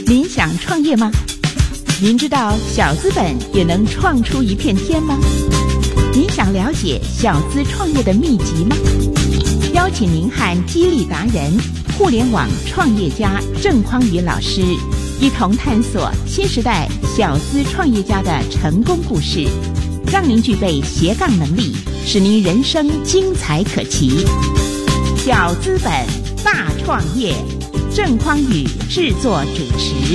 您想创业吗？您知道小资本也能创出一片天吗？您想了解小资创业的秘籍吗？邀请您和激励达人、互联网创业家郑匡宇老师一同探索新时代小资创业家的成功故事，让您具备斜杠能力，使您人生精彩可期。小资本大创业，郑匡宇制作主持。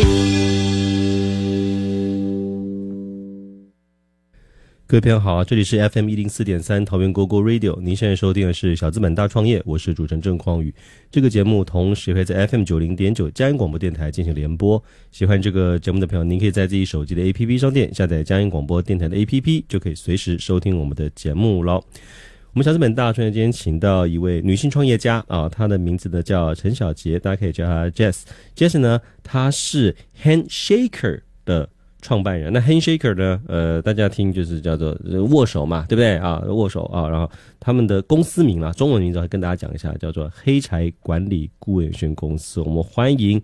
各位朋友好，这里是 FM104.3 桃园 GoGo Radio， 您现在收听的是小资本大创业，我是主持人郑匡宇。这个节目同时会在 FM90.9 佳音广播电台进行联播。喜欢这个节目的朋友，您可以在自己手机的 APP 商店下载佳音广播电台的 APP， 就可以随时收听我们的节目咯。我们小资本大创业今天请到一位女性创业家啊，她的名字呢叫陈小杰，大家可以叫她 Jess。Jess 呢，她是 Handshaker 的创办人。那 Handshaker 呢，大家听就是叫做握手嘛，对不对啊？握手啊，然后他们的公司名啦，中文名字跟大家讲一下，叫做黑柴管理顾问有限公司。我们欢迎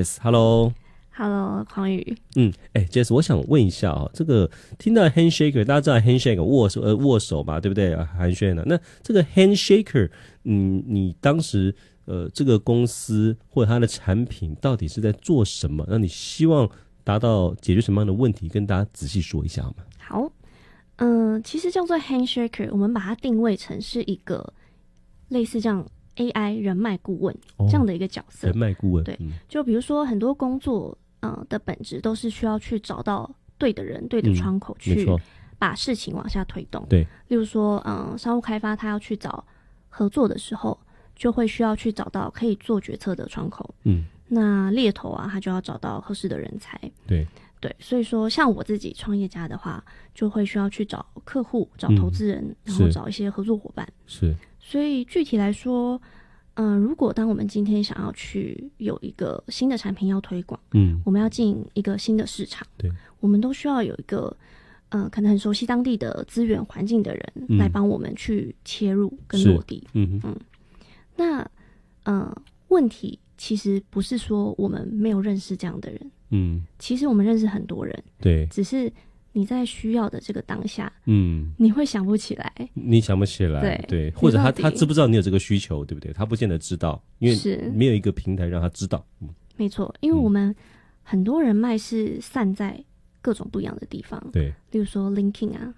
Jess。Hello。Hello， 匡宇。 Jess， 我想问一下啊，这个听到 Handshaker， 大家知道 Handshaker 握手嘛，对不对啊？寒暄呢？那这个 Handshaker， 你当时这个公司或者它的产品到底是在做什么？那你希望达到解决什么样的问题？跟大家仔细说一下嘛。 好，其实叫做 Handshaker， 我们把它定位成是一个类似这样 AI 人脉顾问这样的一个角色。 人脉顾问， 对，就比如说很多工作的本质都是需要去找到对的人、对的窗口去把事情往下推动。 对， 例如说，商务开发他要去找合作的时候，就会需要去找到可以做决策的窗口。那猎头啊，他就要找到合适的人才。对，所以说像我自己创业家的话，就会需要去找客户、找投资人，然后找一些合作伙伴。是，所以具体来说，如果当我们今天想要去有一个新的产品要推广，我们要进一个新的市场，对，我们都需要有一个可能很熟悉当地的资源环境的人来帮我们去切入跟落地。那问题其实不是说我们没有认识这样的人，其实我们认识很多人，对，只是你在需要的这个当下，你会想不起来，你想不起来， 对，或者他知不知道你有这个需求，对不对？他不见得知道，因为没有一个平台让他知道。 没错，因为我们很多人脉是散在各种不一样的地方，对，例如说 LinkedIn 啊，